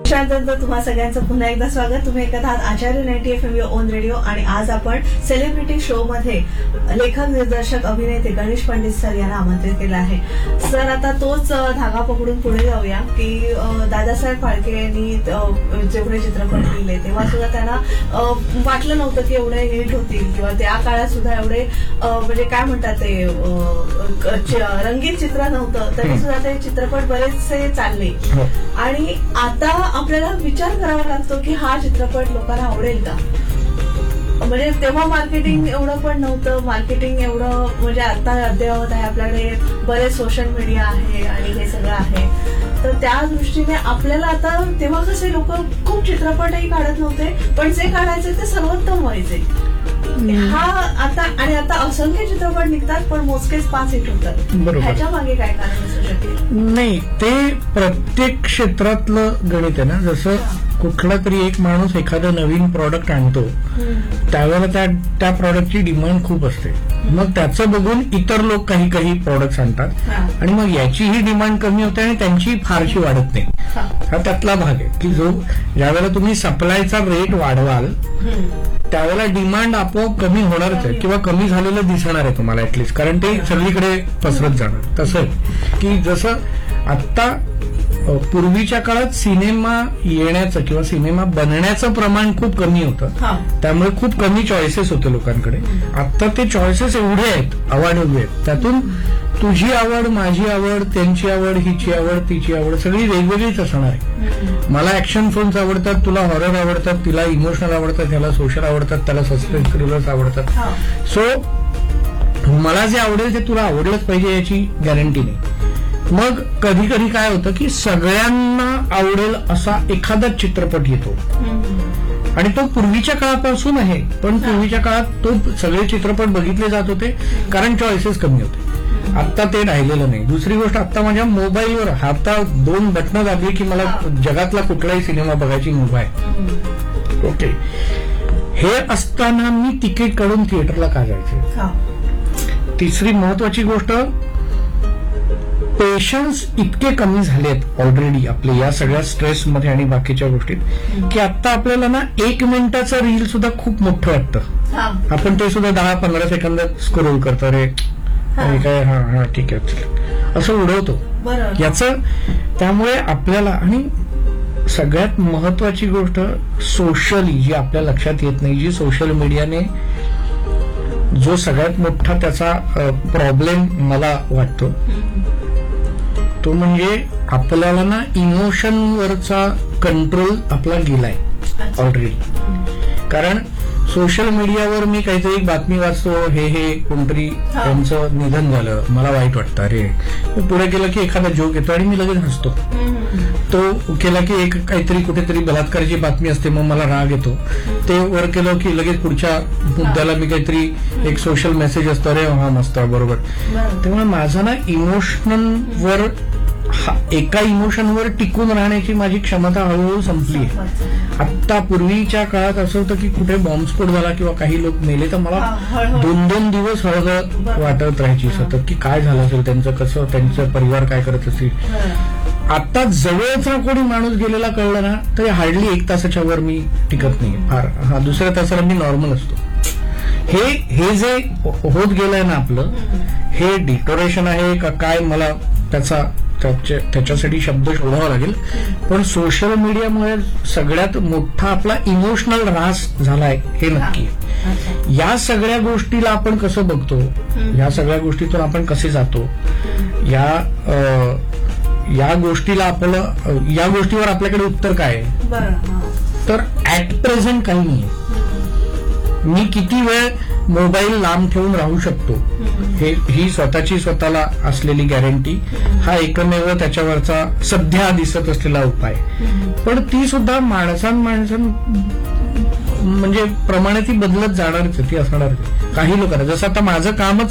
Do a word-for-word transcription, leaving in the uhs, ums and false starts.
त्यानंतर तुम्हा सगळ्यांचं पुन्हा एकदा स्वागत. तुम्ही ऐकत आहात आचार्य ninety F M on radio आणि आज आपण सेलिब्रिटी शो मध्ये लेखक दिग्दर्शक अभिनेते गणेश पंडित सर यांना आमंत्रित केलं आहे. सर आता तोच धागा पकडून पुढे जाऊया की दादासाहेब फाळके यांनी जेवढे चित्रपट लिहिले तेव्हा सुद्धा त्यांना वाटलं नव्हतं की एवढे हिट होतील किंवा त्या काळात सुद्धा एवढे म्हणजे काय म्हणतात ते रंगीत चित्र नव्हतं तरी सुद्धा ते चित्रपट बरेचसे चालले आणि आता आपल्याला विचार करावा लागतो की हा चित्रपट लोकांना आवडेल का. म्हणजे तेव्हा मार्केटिंग एवढं पण नव्हतं, मार्केटिंग एवढं म्हणजे आता अद्ययावत आहे, आपल्याकडे बरेच सोशल मीडिया आहे आणि हे सगळं आहे. तर त्या दृष्टीने आपल्याला आता तेव्हा कसे लोक खूप चित्रपटही काढत नव्हते पण जे काढायचे ते सर्वोत्तम व्हायचे. हा आता आणि आता असंख्य चित्रपट निघतात पण मोजकेच पाच हिट होतात. ह्याच्या मागे काय कारण असू शकेल? नाही, ते प्रत्येक क्षेत्रातलं गणित आहे ना. जसं कुठला तरी एक माणूस एखादं नवीन प्रॉडक्ट आणतो त्यावेळेला त्या त्या प्रॉडक्टची डिमांड खूप असते. मग त्याचं बघून इतर लोक काही काही प्रॉडक्ट्स आणतात आणि मग याचीही डिमांड कमी होते आणि त्यांची फारशी वाढत नाही. हा त्यातला भाग आहे की जो ज्यावेळेला तुम्ही सप्लायचा रेट वाढवाल त्यावेळेला डिमांड आपोआप कमी होणारच आहे किंवा कमी झालेलं दिसणार आहे तुम्हाला ऍटलिस्ट, कारण ते सगळीकडे पसरत जाणार. तसं की जसं आत्ता पूर्वीच्या काळात सिनेमा येण्याचं किंवा सिनेमा बनण्याचं प्रमाण खूप कमी होतं, त्यामुळे खूप कमी चॉईसेस होते लोकांकडे. आता ते चॉईसेस एवढे आहेत, अवाढव्य आहेत. त्यातून तुझी आवड, माझी आवड, त्यांची आवड, हिची आवड, तिची आवड सगळी वेगवेगळीच असणार आहे. मला ऍक्शन फिल्म्स आवडतात, तुला हॉरर आवडतात, तिला इमोशनल आवडतात, त्याला सोशल आवडतात, त्याला सस्पेन्स थ्रिलर्स आवडतात. सो मला जे आवडेल ते तुला आवडलंच पाहिजे याची गॅरंटी नाही. मग कधी कधी काय होतं की सगळ्यांना आवडेल असा एखादाच चित्रपट येतो आणि तो पूर्वीच्या काळापासून आहे, पण पूर्वीच्या काळात तो सगळे चित्रपट बघितले जात होते कारण चॉईसेस कमी होते. आता ते राहिलेलं नाही. दुसरी गोष्ट, आता माझ्या मोबाईलवर हातात दोन बटणं दाबली की मला जगातला कुठलाही सिनेमा बघायची मुभा आहे. ओके, हे असताना मी तिकीट काढून थिएटरला का जायचे? तिसरी महत्वाची गोष्ट, पेशन्स इतके कमी झालेत ऑलरेडी आपले या सगळ्या स्ट्रेसमध्ये आणि बाकीच्या गोष्टीत की आता आपल्याला ना एक मिनिटाचं रील सुद्धा खूप मोठं वाटतं. आपण ते सुद्धा दहा पंधरा सेकंदात स्क्रोल करतो, रे काय हा हा ठीक आहे असं उडवतो याचं. त्यामुळे आपल्याला, आणि सगळ्यात महत्वाची गोष्ट सोशली जी आपल्या लक्षात येत नाही, जी सोशल मीडियाने जो सगळ्यात मोठा त्याचा प्रॉब्लेम मला वाटतो तो म्हणजे आपल्याला ना इमोशनवरचा कंट्रोल आपला गेलाय ऑलरेडी. कारण सोशल मीडियावर मी काहीतरी एक बातमी वाचतो, हे हे कोणतरी त्यांचं निधन झालं, मला वाईट वाटतं, अरे पुढे केलं की एखादा जोक येतो आणि मी लगेच हसतो. तो केला की एक काहीतरी कुठेतरी बलात्काराची बातमी असते, मग मला राग येतो. ते वर केलं की लगेच पुढच्या मुद्द्याला मी काहीतरी एक सोशल मेसेज असतो, अरे हा मस्त बरोबर. त्यामुळे माझा ना इमोशनलवर, एका इमोशनवर टिकून राहण्याची माझी क्षमता हळूहळू संपली आहे. आत्ता पूर्वीच्या काळात असं होतं की कुठे बॉम्बस्फोट झाला किंवा काही लोक मेले तर मला दोन दोन दिवस हळहळ वाटत राहायची सतत की काय झालं असेल त्यांचं, कसं त्यांचं परिवार काय करत असेल. आता जवळचा कोणी माणूस गेलेला कळलं ना तर हार्डली एक तासाच्या वर मी टिकत नाही फार. हा दुसऱ्या तासाला मी नॉर्मल असतो. हे हे जे होत गेलंय ना आपलं, हे डिटोरेशन आहे का काय, मला त्याचा त्याच्यासाठी शब्द शोधावा लागेल. पण सोशल मीडियामुळे सगळ्यात मोठा आपला इमोशनल ऱ्हास झालाय हे नक्की. या सगळ्या गोष्टीला आपण कसं बघतो, या सगळ्या गोष्टीतून आपण कसे जातो, या या गोष्टीला आपलं, या गोष्टीवर आपल्याकडे उत्तर काय आहे? तर ऍट प्रेझेंट काही नाही. मी किती वेळ मोबाईल लांब ठेवून राहू शकतो हे ही स्वतःची स्वतःला असलेली गॅरंटी, हा एकमेव त्याच्यावरचा सध्या दिसत असलेला उपाय. पण ती सुद्धा माणसां माणसां म्हणजे प्रमाणे ती बदलत जाणारच, ती असणारच. काही लोकांना जसं आता माझं कामच